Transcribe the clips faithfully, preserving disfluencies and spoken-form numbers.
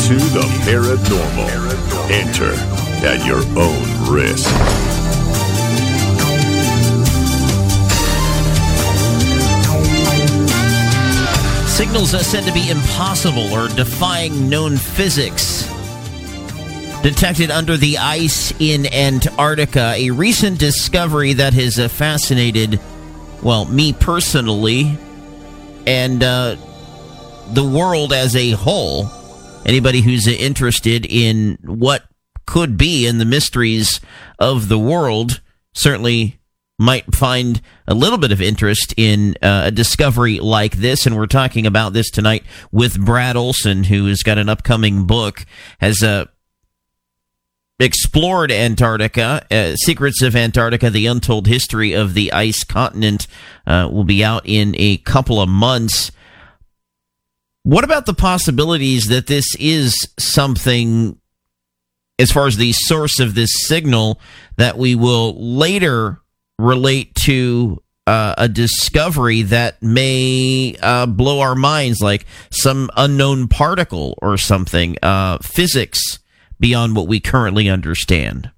to the paranormal. Enter at your own risk. Signals are said to be impossible or defying known physics detected under the ice in Antarctica. A recent discovery that has uh, fascinated, well, me personally, and uh, the world as a whole. Anybody who's interested in what could be in the mysteries of the world certainly might find a little bit of interest in uh, a discovery like this. And we're talking about this tonight with Brad Olson, who has got an upcoming book, has uh, explored Antarctica, uh, Secrets of Antarctica, The Untold History of the Ice Continent, uh, will be out in a couple of months. What about the possibilities that this is something, as far as the source of this signal, that we will later relate to uh, a discovery that may uh, blow our minds, like some unknown particle or something, uh, physics beyond what we currently understand?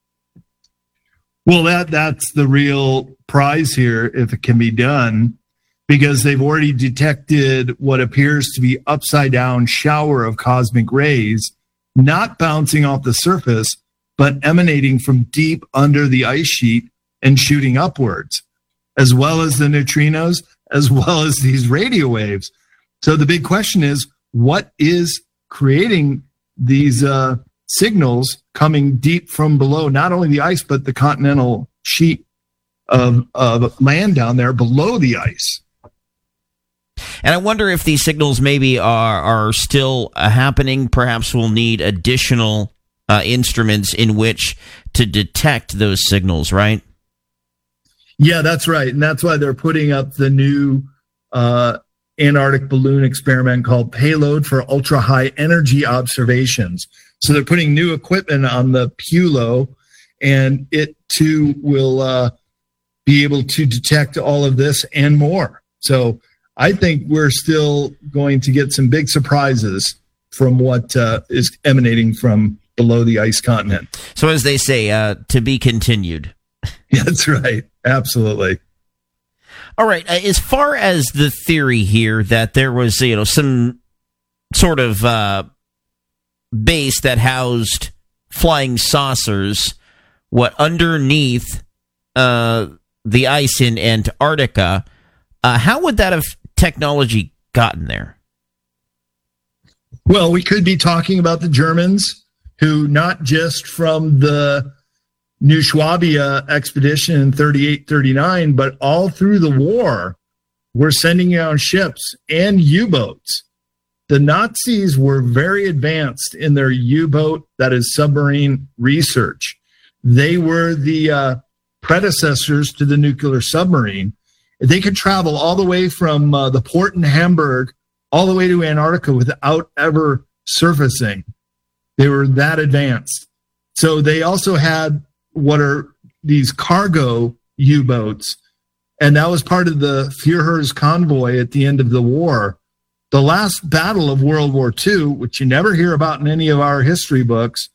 Well, that that's the real prize here, if it can be done, because they've already detected what appears to be upside-down shower of cosmic rays, not bouncing off the surface, but emanating from deep under the ice sheet and shooting upwards, as well as the neutrinos, as well as these radio waves. So the big question is, what is creating these uh, signals coming deep from below, not only the ice, but the continental sheet of, of land down there below the ice? And I wonder if these signals maybe are, are still uh, happening. Perhaps we'll need additional uh, instruments in which to detect those signals, right? Yeah, that's right. And that's why they're putting up the new uh, Antarctic balloon experiment called Payload for Ultra High Energy Observations. So they're putting new equipment on the Pulo, and it too will uh, be able to detect all of this and more. So I think we're still going to get some big surprises from what uh, is emanating from below the ice continent. So as they say, uh, to be continued. Yeah, that's right. Absolutely. All right. Uh, as far as the theory here that there was, you know, some sort of uh, base that housed flying saucers, what underneath uh, the ice in Antarctica, uh, how would that have technology gotten there? Well, we could be talking about the Germans, who not just from the New Swabia expedition in thirty-eight thirty-nine, but all through the war, were sending out ships and U-boats. The Nazis were very advanced in their U-boat, that is submarine research. They were the uh, predecessors to the nuclear submarine. They could travel all the way from uh, the port in Hamburg all the way to Antarctica without ever surfacing. They were that advanced. So they also had what are these cargo U-boats, and that was part of the Führer's convoy at the end of the war. The last battle of World War Two, which you never hear about in any of our history books,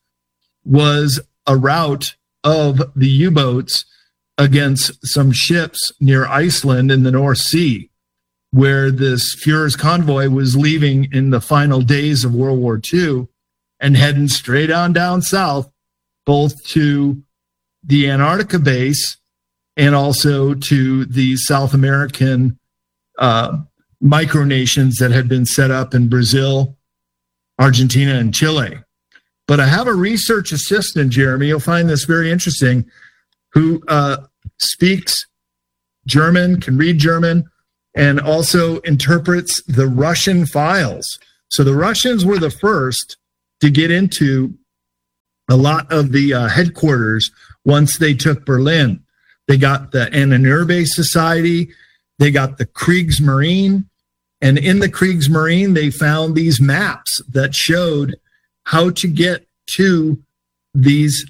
was a rout of the U-boats against some ships near Iceland in the North Sea, where this Führer's convoy was leaving in the final days of World War Two and heading straight on down south, both to the Antarctica base and also to the South American uh, micronations that had been set up in Brazil, Argentina, and Chile. But I have a research assistant, Jeremy, you'll find this very interesting, who uh, speaks German, can read German, and also interprets the Russian files. So the Russians were the first to get into a lot of the uh, headquarters once they took Berlin. They got the Ahnenerbe Society, they got the Kriegsmarine, and in the Kriegsmarine, they found these maps that showed how to get to these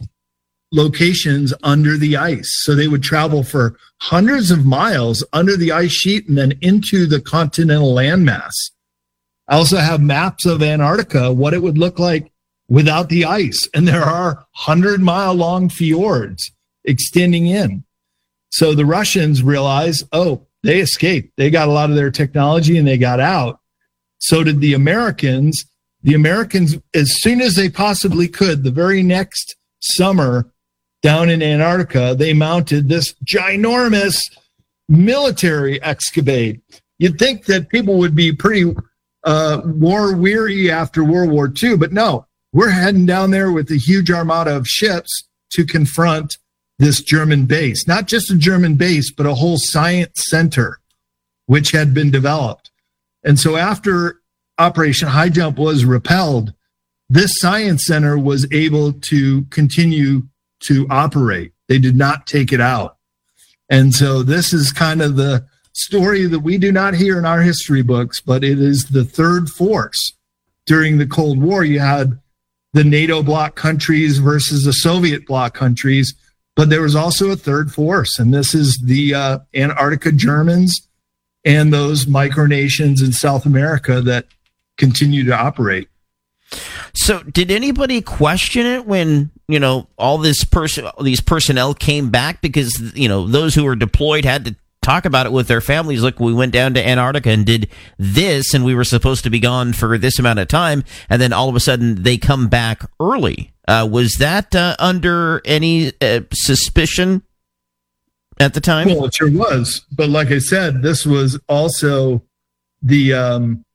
locations under the ice. So they would travel for hundreds of miles under the ice sheet and then into the continental landmass. I also have maps of Antarctica, what it would look like without the ice. And there are hundred-mile-long fjords extending in. So the Russians realize, oh, they escaped. They got a lot of their technology and they got out. So did the Americans. The Americans, as soon as they possibly could, the very next summer down in Antarctica, they mounted this ginormous military excavate. You'd think that people would be pretty uh, war weary after World War Two, but no, we're heading down there with a huge armada of ships to confront this German base. Not just a German base, but a whole science center, which had been developed. And so after Operation High Jump was repelled, this science center was able to continue to operate. They did not take it out. And so this is kind of the story that we do not hear in our history books, but it is the third force. During the Cold War, you had the NATO bloc countries versus the Soviet bloc countries, but there was also a third force, and this is the uh, Antarctica Germans and those micronations in South America that continue to operate. So did anybody question it when, you know, all this person, these personnel came back? Because, you know, those who were deployed had to talk about it with their families. Look, we went down to Antarctica and did this, and we were supposed to be gone for this amount of time, and then all of a sudden they come back early. Uh, was that uh, under any uh, suspicion at the time? Well, it sure was. But like I said, this was also the, um,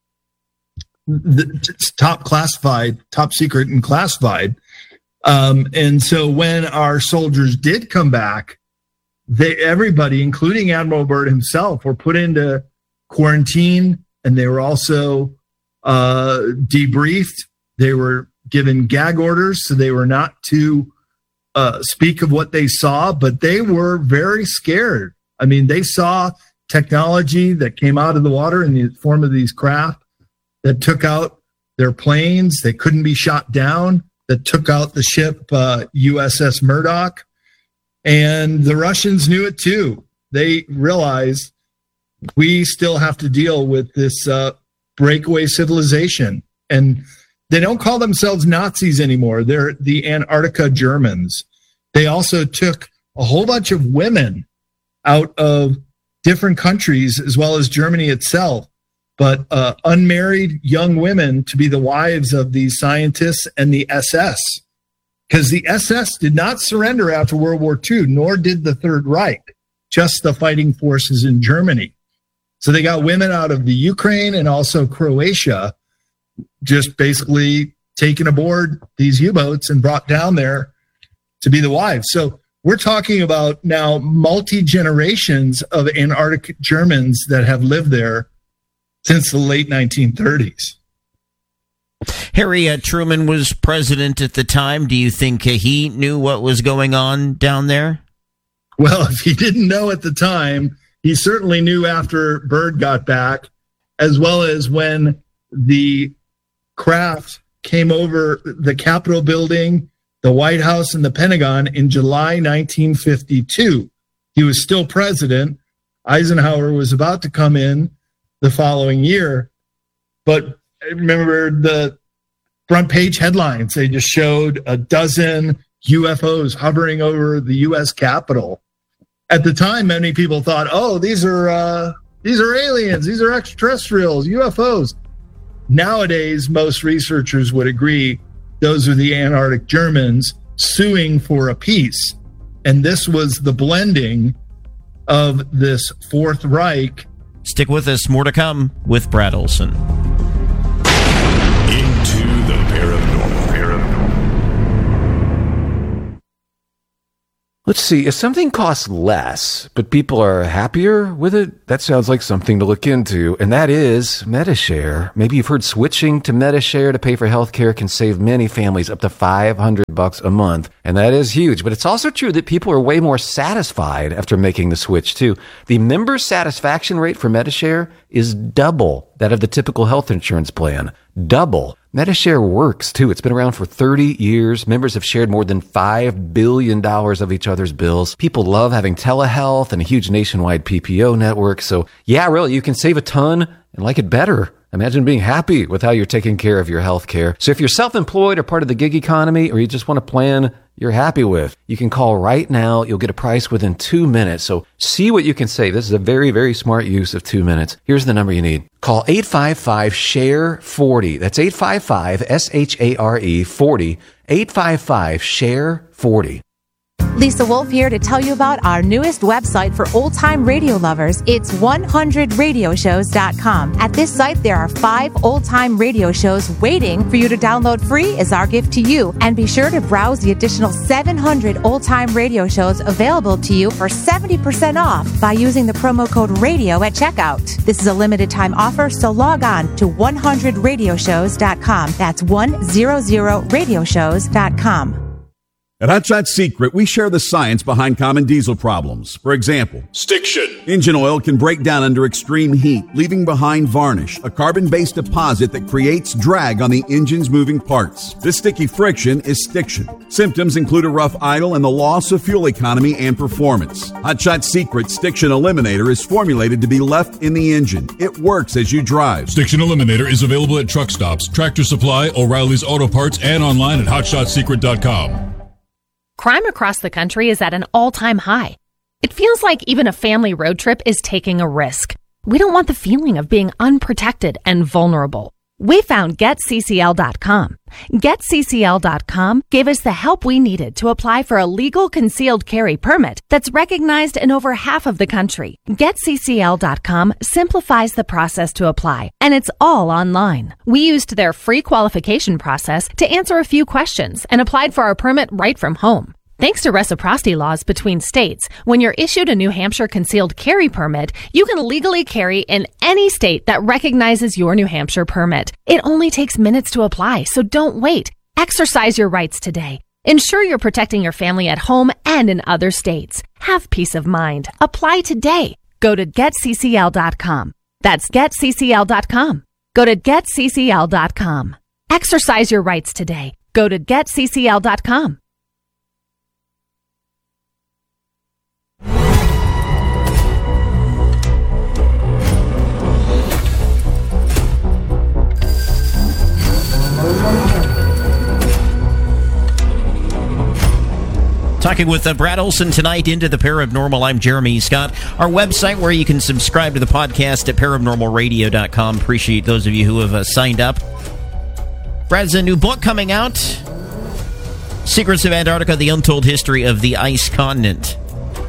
the top classified, top secret and classified. Um, and so when our soldiers did come back, they, everybody, including Admiral Byrd himself, were put into quarantine, and they were also uh, debriefed. They were given gag orders, so they were not to uh, speak of what they saw, but they were very scared. I mean, they saw technology that came out of the water in the form of these craft that took out their planes. They couldn't be shot down, that took out the ship uh, U S S Murdoch. And the Russians knew it too. They realized we still have to deal with this uh, breakaway civilization. And they don't call themselves Nazis anymore. They're the Antarctica Germans. They also took a whole bunch of women out of different countries, as well as Germany itself, but uh, unmarried young women to be the wives of these scientists and the S S. Because the S S did not surrender after World War Two, nor did the Third Reich, just the fighting forces in Germany. So they got women out of the Ukraine and also Croatia, just basically taken aboard these U-boats and brought down there to be the wives. So we're talking about now multi-generations of Antarctic Germans that have lived there since the late nineteen thirties. Harry uh, Truman was president at the time. Do you think uh, he knew what was going on down there? Well, if he didn't know at the time, he certainly knew after Byrd got back, as well as when the craft came over the Capitol building, the White House, and the Pentagon in July nineteen fifty-two. He was still president. Eisenhower was about to come in the following year. But I remember the front page headlines. They just showed a dozen U F Os hovering over the U S Capitol. At the time, many people thought, oh, these are uh, these are aliens. These are extraterrestrials, U F Os. Nowadays, most researchers would agree those are the Antarctic Germans suing for a peace. And this was the blending of this Fourth Reich. Stick with us. More to come with Brad Olson. Into the paranormal. paranormal. Let's see, if something costs less, but people are happier with it, that sounds like something to look into, and that is Medi-Share. Maybe you've heard switching to Medi-Share to pay for healthcare can save many families up to five hundred bucks a month, and that is huge. But it's also true that people are way more satisfied after making the switch, too. The member satisfaction rate for Medi-Share is double that of the typical health insurance plan. Double. Medi-Share works, too. It's been around for thirty years. Members have shared more than five billion dollars of each other's bills. People love having telehealth and a huge nationwide P P O network. So, yeah, really, you can save a ton and like it better. Imagine being happy with how you're taking care of your health care. So if you're self-employed or part of the gig economy, or you just want a plan you're happy with, you can call right now. You'll get a price within two minutes. So see what you can save. This is a very, very smart use of two minutes. Here's the number you need. Call eight five five, S H A R E, forty. That's eight five five, S H A R E, forty. eight five five, S H A R E, forty. Lisa Wolf here to tell you about our newest website for old-time radio lovers. It's one hundred radio shows dot com. At this site, there are five old-time radio shows waiting for you to download free as our gift to you. And be sure to browse the additional seven hundred old-time radio shows available to you for seventy percent off by using the promo code RADIO at checkout. This is a limited-time offer, so log on to one hundred radio shows dot com. That's one hundred radio shows dot com. At Hot Shot Secret, we share the science behind common diesel problems. For example, Stiction. Engine oil can break down under extreme heat, leaving behind varnish, a carbon-based deposit that creates drag on the engine's moving parts. This sticky friction is stiction. Symptoms include a rough idle and the loss of fuel economy and performance. Hot Shot Secret Stiction Eliminator is formulated to be left in the engine. It works as you drive. Stiction Eliminator is available at truck stops, Tractor Supply, O'Reilly's Auto Parts, and online at hot shot secret dot com. Crime across the country is at an all-time high. It feels like even a family road trip is taking a risk. We don't want the feeling of being unprotected and vulnerable. We found get C C L dot com. get C C L dot com gave us the help we needed to apply for a legal concealed carry permit that's recognized in over half of the country. get C C L dot com simplifies the process to apply, and it's all online. We used their free qualification process to answer a few questions and applied for our permit right from home. Thanks to reciprocity laws between states, when you're issued a New Hampshire concealed carry permit, you can legally carry in any state that recognizes your New Hampshire permit. It only takes minutes to apply, so don't wait. Exercise your rights today. Ensure you're protecting your family at home and in other states. Have peace of mind. Apply today. Go to get C C L dot com. That's get C C L dot com. Go to get C C L dot com. Exercise your rights today. Go to get C C L dot com. Talking with uh, Brad Olson tonight into the Paranormal. I'm Jeremy Scott. Our website where you can subscribe to the podcast at paranormal radio dot com. Appreciate those of you who have uh, signed up. Brad's a new book coming out. Secrets of Antarctica, The Untold History of the Ice Continent.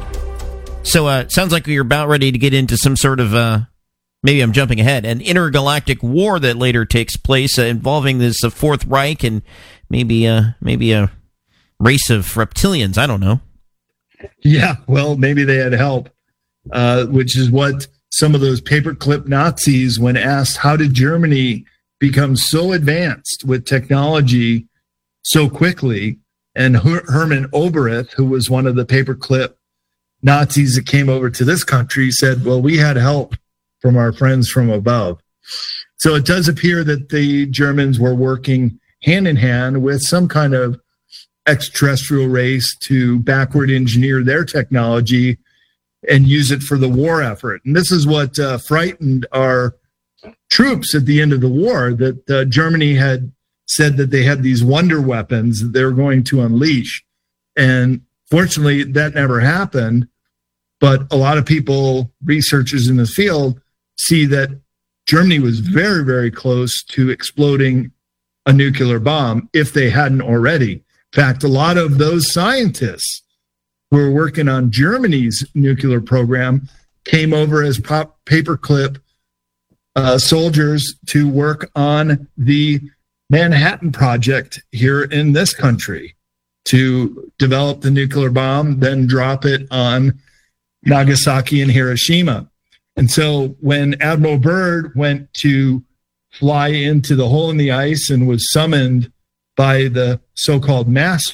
So uh sounds like you're about ready to get into some sort of, uh maybe I'm jumping ahead, an intergalactic war that later takes place uh, involving this uh, Fourth Reich and maybe, uh, maybe a race of reptilians. I don't know. Yeah, well, maybe they had help, uh, which is what some of those paperclip Nazis, when asked how did Germany become so advanced with technology so quickly, and Her- Hermann Oberth, who was one of the paperclip Nazis that came over to this country, said, well, we had help from our friends from above. So it does appear that the Germans were working hand in hand with some kind of extraterrestrial race to backward engineer their technology and use it for the war effort. And this is what uh, frightened our troops at the end of the war, that uh, Germany had said that they had these wonder weapons that they were going to unleash. And fortunately, that never happened. But a lot of people, researchers in the field, see that Germany was very, very close to exploding a nuclear bomb if they hadn't already. In fact, a lot of those scientists who were working on Germany's nuclear program came over as pop, paperclip uh, soldiers to work on the Manhattan Project here in this country to develop the nuclear bomb, then drop it on Nagasaki and Hiroshima. And so when Admiral Byrd went to fly into the hole in the ice and was summoned by the so-called master